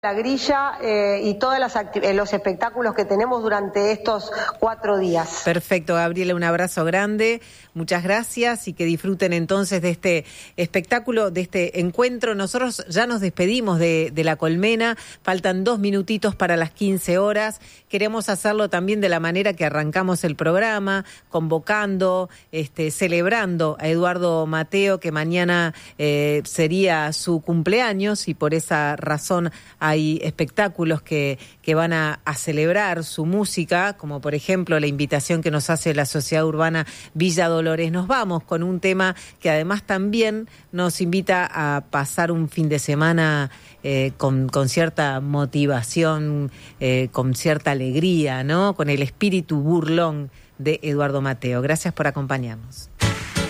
La grilla y todos los espectáculos que tenemos durante estos 4 días. Perfecto, Gabriela, un abrazo grande, muchas gracias y que disfruten entonces de este espectáculo, de este encuentro. Nosotros ya nos despedimos de La Colmena, faltan 2 minutitos para las 15 horas. Queremos hacerlo también de la manera que arrancamos el programa, convocando, celebrando a Eduardo Mateo, que mañana sería su cumpleaños y por esa razón hay espectáculos que van a celebrar su música, como por ejemplo la invitación que nos hace la Sociedad Urbana Villa Dolores. Nos vamos con un tema que además también nos invita a pasar un fin de semana con cierta motivación, con cierta alegría, ¿no? Con el espíritu burlón de Eduardo Mateo. Gracias por acompañarnos.